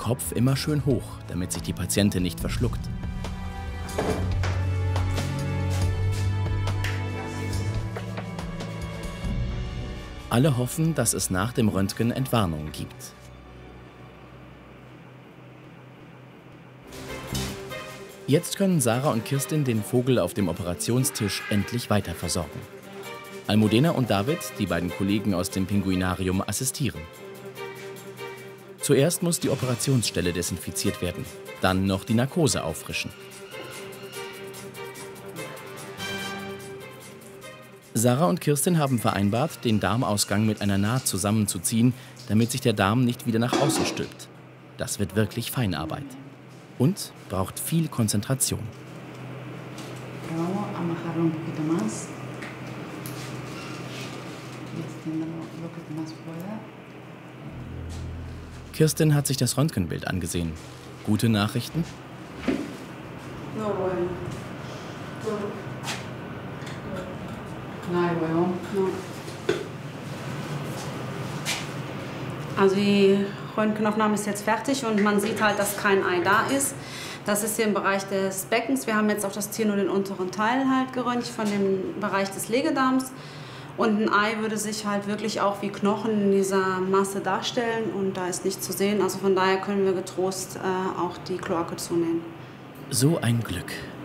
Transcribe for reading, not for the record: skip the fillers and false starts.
Kopf immer schön hoch, damit sich die Patientin nicht verschluckt. Alle hoffen, dass es nach dem Röntgen Entwarnung gibt. Jetzt können Sarah und Kirstin den Vogel auf dem Operationstisch endlich weiterversorgen. Almudena und David, die beiden Kollegen aus dem Pinguinarium, assistieren. Zuerst muss die Operationsstelle desinfiziert werden, dann noch die Narkose auffrischen. Sarah und Kirstin haben vereinbart, den Darmausgang mit einer Naht zusammenzuziehen, damit sich der Darm nicht wieder nach außen stülpt. Das wird wirklich Feinarbeit. Und braucht viel Konzentration. Kirstin hat sich das Röntgenbild angesehen. Gute Nachrichten? Also die Röntgenaufnahme ist jetzt fertig und man sieht halt, dass kein Ei da ist. Das ist hier im Bereich des Beckens. Wir haben jetzt auch das Tier nur den unteren Teil halt geröntgt von dem Bereich des Legedarms. Und ein Ei würde sich halt wirklich auch wie Knochen in dieser Masse darstellen und da ist nichts zu sehen. Also von daher können wir getrost auch die Kloake zunehmen. So ein Glück.